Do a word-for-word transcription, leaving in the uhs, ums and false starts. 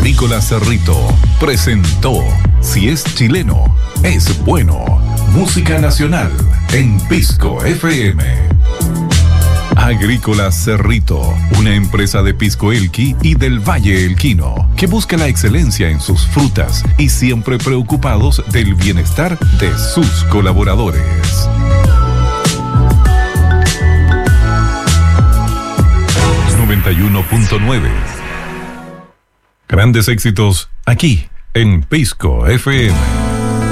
Agrícola Cerrito presentó Si es chileno, es bueno. Música nacional en Pisco F M. Agrícola Cerrito, una empresa de Pisco Elqui y del Valle Elquino, que busca la excelencia en sus frutas y siempre preocupados del bienestar de sus colaboradores. noventa y uno punto nueve. Grandes éxitos aquí en Pisco F M.